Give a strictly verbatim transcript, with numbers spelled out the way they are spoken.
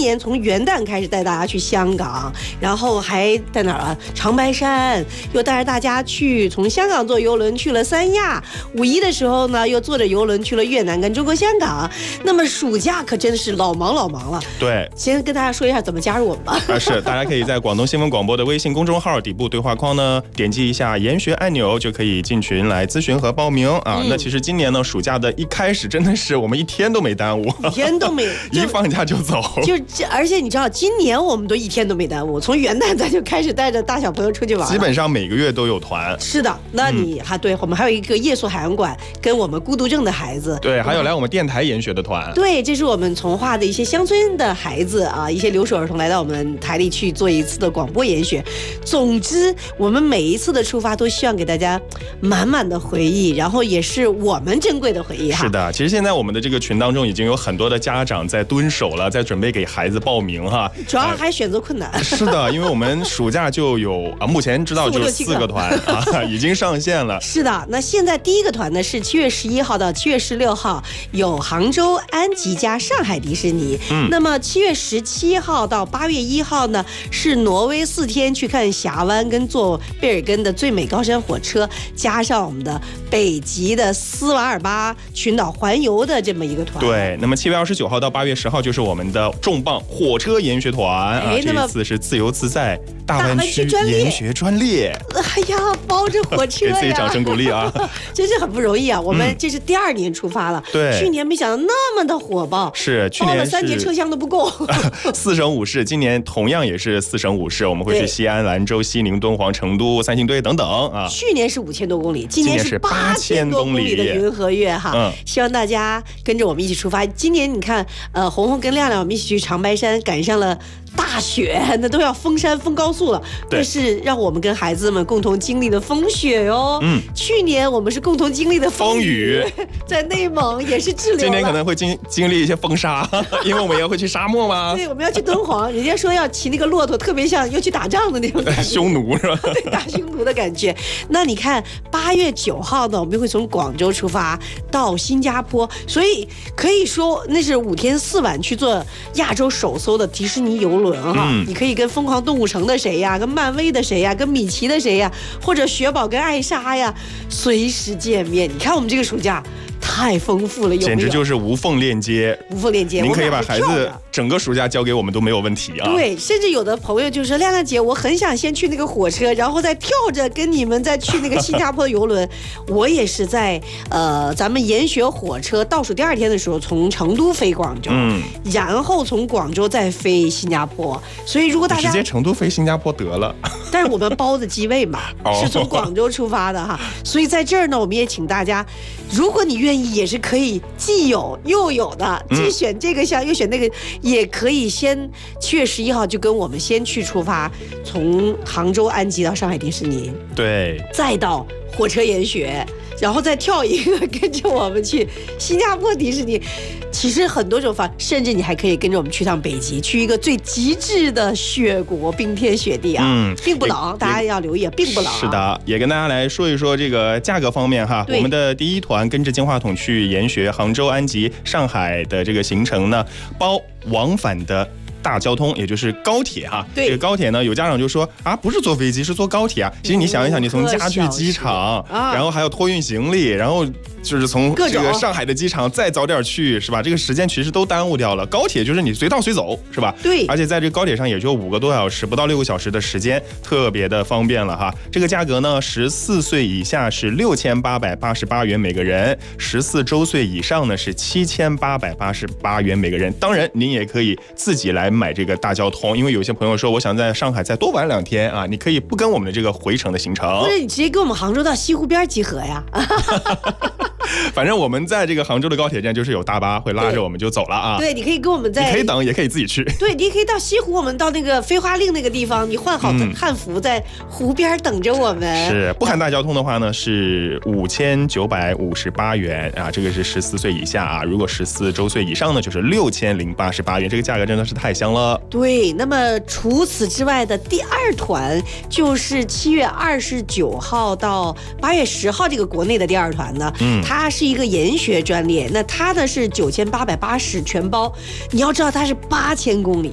年从元旦开始带大家去香港，然后还在哪儿啊？长白山，又带着大家去从香港坐游轮去了三亚。五一的时候呢，又坐着游轮去了越南跟中国香港。那么暑假可真是老忙老忙了。 对， 先跟大家说一下怎么加入我们吧。 啊，是，大家可以在广东新闻广播的微信公众号底部对话框呢，点击一下研学按钮，就可以进群来咨询和报名啊。嗯、那其实今年呢，暑假的一开始真的是我们一天都没耽误， 一天都没， 一放假就走。 就而且你知道，今年我们都一天都没耽误，从元旦咱就开始带着大小朋友出去玩， 基本上每个月都有团。 是的，那你还、嗯、对我们还有一个夜宿海洋馆，跟我们孤独症的孩子， 对，还有来我们电台研学的团。 对，这是我们从化的一些乡村的孩子啊，一些留守儿童来到我们台里去做一次的广播研学。总之，我们每一次的出发都希望给大家满满的回忆，然后也是我们珍贵的回忆哈。 是的，其实现在我们的这个群当中已经有很多的家长在蹲守了，在准备给孩子报名哈。 主要还选择困难。 呃、是的，因为我们暑假就有啊，目前知道就四个团啊，已经上线了。 是的，那现在第一个团呢是七月十一号到七月十六号，有杭州安吉加上海迪士尼。嗯，那么七月十七号到八月一号呢是挪威四天去看峡湾跟坐贝尔根的最美高山火车，加上我们的北极的斯瓦尔巴群岛环游的这么一个团。 对，那么七月二十九号到八月十号就是我们的重磅火车研学团、哎、啊，这一次是自由自在大湾区研学专列。 哎呀，包着火车呀， 给自己掌声鼓励啊！ 真是很不容易啊！我们这是第二年出发了， 对、嗯， 去年没想到那么的火爆， 是去年包了三节车厢都不够， 四省五市，今年同样也是四省五市，我们会去西安、兰州、西宁、敦煌、成都、三星堆等等啊。 去年是五千多公里，今年是八千多公里的云和月哈、嗯，希望大家跟着我们一起出发。今年你看，呃，红红跟亮亮我们一起去长白山，赶上了大雪，那都要封山封高速了，这是让我们跟孩子们共同经历的风雪哟。嗯，去年我们是共同经历的风雨，风雨在内蒙也是滞留了。 今年可能会经经历一些风沙，因为我们要会去沙漠吗？ 对，我们要去敦煌，人家说要骑那个骆驼，特别像要去打仗的那种感觉， 匈奴是吧？ 对，打匈奴的感觉。那你看，八月九号呢，我们会从广州出发到新加坡，所以可以说那是五天四晚去做亚洲首艘的迪士尼游轮哈、嗯。你可以跟疯狂动物城的谁呀，跟漫威的谁呀，跟米奇的谁呀，或者雪宝跟艾莎呀，随时见面。你看我们这个暑假太丰富了，有没有？ 简直就是无缝链接， 无缝链接。 您可以把孩子整个暑假交给我们都没有问题啊。 对，甚至有的朋友就说：“亮亮姐，我很想先去那个火车，然后再跳着跟你们再去那个新加坡的游轮。”我也是在呃咱们研学火车倒数第二天的时候，从成都飞广州，嗯，然后从广州再飞新加坡。所以如果大家直接成都飞新加坡得了， 但是我们包的机位嘛，是从广州出发的哈。所以在这儿呢，我们也请大家，如果你愿意。也是可以既有又有的，既选这个项、嗯、又选那个，也可以先七月十一号就跟我们先去出发，从杭州安吉到上海迪士尼， 对， 再到火车研学，然后再跳一个跟着我们去新加坡迪士尼。其实很多种方，甚至你还可以跟着我们去趟北极，去一个最极致的雪国，冰天雪地啊，嗯，并不冷，大家要留意，并不冷、啊。 是的，也跟大家来说一说这个价格方面哈。我们的第一团跟着金话筒去研学杭州、安吉、上海的这个行程呢，包往返的大交通，也就是高铁哈。 对， 这个高铁呢，有家长就说啊，不是坐飞机，是坐高铁啊。其实你想一想，你从家去机场，啊、然后还要托运行李，然后就是从这个上海的机场再早点去，是吧？这个时间其实都耽误掉了。高铁就是你随到随走，是吧？ 对。 而且在这个高铁上也就五个多小时，不到六个小时的时间，特别的方便了哈。这个价格呢，十四岁以下是六千八百八十八元每个人，十四周岁以上呢是七千八百八十八元每个人。当然，您也可以自己来买这个大交通，因为有些朋友说我想在上海再多玩两天啊，你可以不跟我们的这个回程的行程， 或者你直接跟我们杭州到西湖边集合呀。 反正我们在这个杭州的高铁站就是有大巴会拉着我们就走了啊。 对，你可以跟我们在， 你可以等，也可以自己去。 对，你可以到西湖，我们到那个飞花令那个地方，你换好汉服，在湖边等着我们。 是不含大交通的话呢，是五千九百五十八元啊，这个是十四岁以下啊。如果十四周岁以上呢，就是六千零八十八元，这个价格真的是太香了。 对，那么除此之外的第二团就是七月二十九号到八月十号这个国内的第二团呢，嗯，它是一个研学专列，那它呢是九千八百八十全包。你要知道它是八千公里，